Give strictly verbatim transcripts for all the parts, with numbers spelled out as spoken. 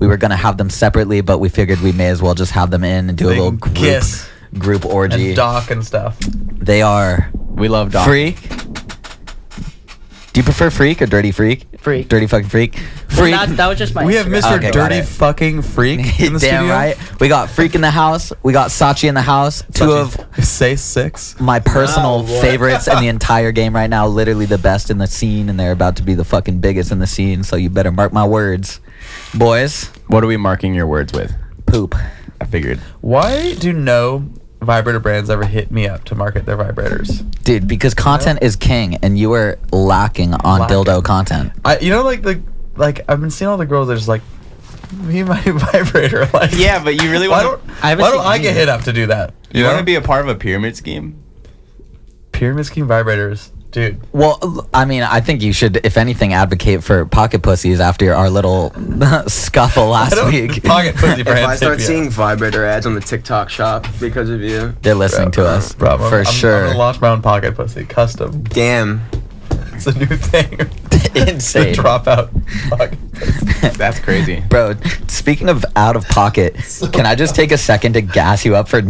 we were gonna have them separately, but we figured we may as well just have them in and do They a little can group kiss group orgy. and dock and stuff. They are We love Doc. freak. Do you prefer freak or dirty freak? Freak. Dirty fucking freak. Well, Freak. that, that was just my We have Instagram. Mister Okay, got Dirty it. Fucking Freak in the Damn studio. right. We got freak in the house. We got Sachi in the house. Two of Say six. my personal Oh, boy. favorites in the entire game right now. Literally the best in the scene, and they're about to be the fucking biggest in the scene. So you better mark my words, boys. What are we marking your words with? Poop. I figured. Why do no vibrator brands ever hit me up to market their vibrators? Dude, because content is king, and you are lacking on Lacking. dildo content. I, you know, like the like I've been seeing all the girls. They're just like, me and my vibrator. Like, Yeah, but you really why want don't I haven't why don't seen I any. get hit up to do that? you You want know, to be a part of a pyramid scheme? pyramid scheme vibrators, dude. Well, l- I mean, I think you should, if anything, advocate for pocket pussies after our little scuffle I last don't week. pocket pussy If brands. I start hit me seeing up. vibrator ads on the TikTok shop because of you, They're listening to us Bro, I'm- for I'm, sure. I'm gonna launch my own pocket pussy, custom. damn. It's a new thing. Insane. To drop out pocket pussy. That's crazy. Bro, speaking of out of pocket, can I just take a second to gas you up for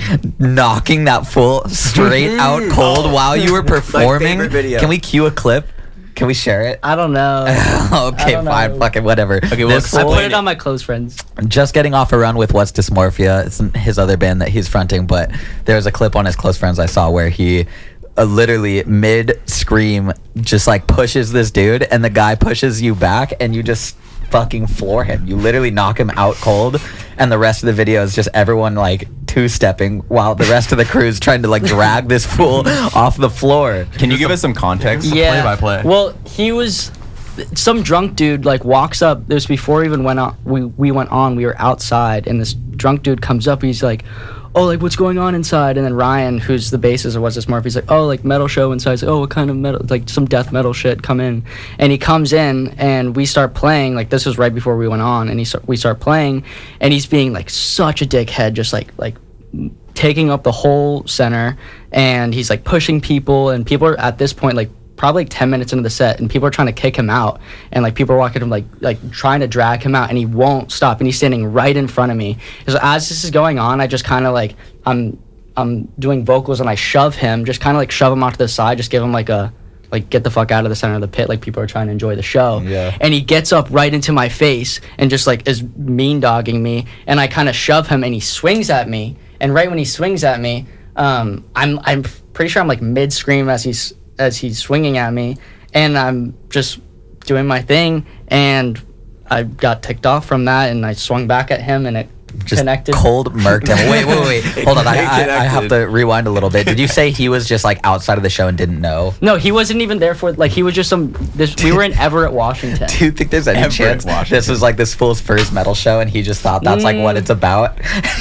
knocking that full straight out cold while you were performing? favorite video. Can we cue a clip? Can we share it? I don't know. Okay, don't fine, know. fucking whatever. Okay, well, This I fool- put it on my close friends. just getting off a run with What's Dysmorphia. It's his other band that he's fronting, but there's a clip on his close friends I saw where he uh, literally mid scream just like pushes this dude, and the guy pushes you back, and you just fucking floor him. You literally knock him out cold, and the rest of the video is just everyone like two stepping while the rest of the crew is trying to like drag this fool off the floor. Can you give us some context? Yeah. Play-by-play. Well, he was some drunk dude like walks up. This was before we even went on. We we went on. We were outside, and this drunk dude comes up. He's like, "Oh, like what's going on inside?" And then Ryan, who's the bassist of What's This Murphy's like, "Oh, like metal show inside." He's like, "Oh, what kind of metal? Like some death metal shit. Come in." And he comes in, and we start playing. Like this was right before we went on, and he start, we start playing, and he's being like such a dickhead, just like like taking up the whole center, and he's like pushing people, and people are at this point like probably like ten minutes into the set, and people are trying to kick him out, and like people are walking him like like trying to drag him out, and he won't stop, and he's standing right in front of me. So as this is going on, I just kind of like I'm I'm doing vocals, and I shove him, just kind of like shove him off to the side, just give him like a like get the fuck out of the center of the pit, like people are trying to enjoy the show. Yeah. And he gets up right into my face and just like is mean dogging me, and I kind of shove him, and he swings at me, and right when he swings at me, um, I'm I'm pretty sure I'm like mid scream as he's as he's swinging at me, and I'm just doing my thing, and I got ticked off from that, and I swung back at him, and it Just connected. cold murked him. Wait, wait, wait. Hold on. I, I, I have Connected. to rewind a little bit. Did you say he was just like outside of the show and didn't know? No, he wasn't even there for like he was just some. This we were in Everett, Washington. Do you think there's any Everett, chance Washington. this was like this fool's first metal show and he just thought that's like what it's about?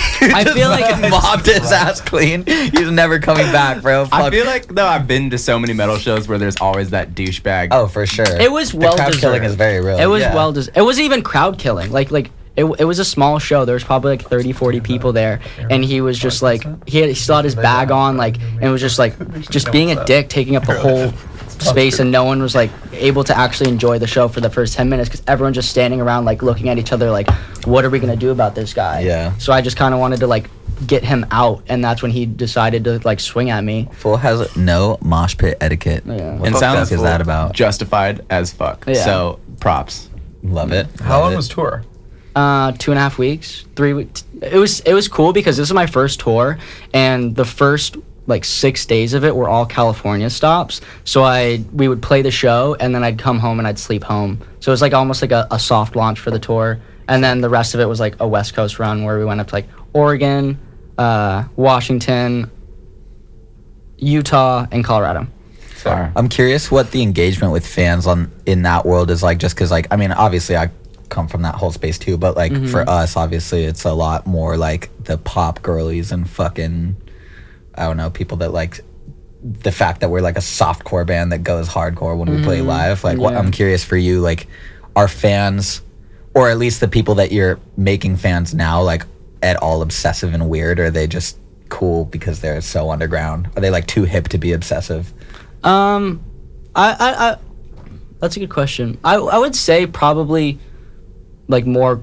I feel like- fucking mobbed his ass clean. He's never coming back, bro. I Fuck. feel like though I've been to so many metal shows where there's always that douchebag. Oh, for sure. It was The well crowd deserved. killing is very real. It was yeah. well deserved. It wasn't even crowd killing. Like like it, it was a small show. There was probably like thirty, forty people there, and he was just like he had he still had his bag on, like, and it was just like just being a dick, taking up the whole space, and no one was like able to actually enjoy the show for the first ten minutes because everyone's just standing around like looking at each other like, what are we gonna do about this guy? Yeah. So I just kind of wanted to like get him out, and that's when he decided to like swing at me. Fool has no mosh pit etiquette. Yeah. What And the sounds fuck is that about? Justified as fuck. Yeah. So props. Love it. How Love long it. was tour? Uh, two and a half weeks, three weeks. It was it was cool because this is my first tour, and the first like six days of it were all California stops. So I we would play the show, and then I'd come home and I'd sleep home. So it was like almost like a, a soft launch for the tour, and then the rest of it was like a West Coast run where we went up to like Oregon, uh, Washington, Utah, and Colorado. Fire. I'm curious what the engagement with fans on in that world is like, just because like I mean obviously I come from that whole space too, but like Mm-hmm. for us obviously it's a lot more like the pop girlies and fucking I don't know people that like the fact that we're like a softcore band that goes hardcore when we play live. Like what Mm-hmm. Yeah. I'm curious for you, like are fans or at least the people that you're making fans now like at all obsessive and weird, or are they just cool because they're so underground? Are they like too hip to be obsessive? Um, I, I, I that's a good question. I, I would say probably like more